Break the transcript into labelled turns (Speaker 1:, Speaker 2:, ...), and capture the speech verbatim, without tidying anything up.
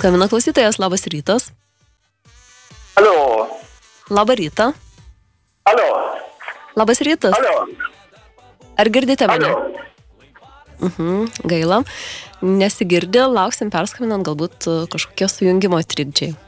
Speaker 1: Skambina klausytojas, labas rytas.
Speaker 2: Alio.
Speaker 1: Labą rytą.
Speaker 2: Alio.
Speaker 1: Labas rytas.
Speaker 2: Alio.
Speaker 1: Ar girdite mane?
Speaker 2: Alio.
Speaker 1: Mhm, gaila. Nesigirdi, lauksim perskambinant, galbūt kažkokie sujungimo trikdžiai.